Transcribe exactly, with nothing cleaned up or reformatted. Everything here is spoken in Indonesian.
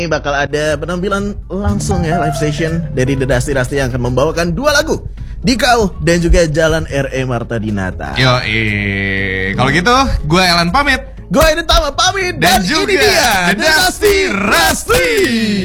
Ini bakal ada penampilan langsung ya, live session dari The Dusty Rusty yang akan membawakan dua lagu, Dikau dan juga Jalan R E Marta Dinata. Yo, eh, kalau gitu gue Elan pamit. Gue Eden Tama pamit dan, Dan juga ini dia The Dusty Rusty.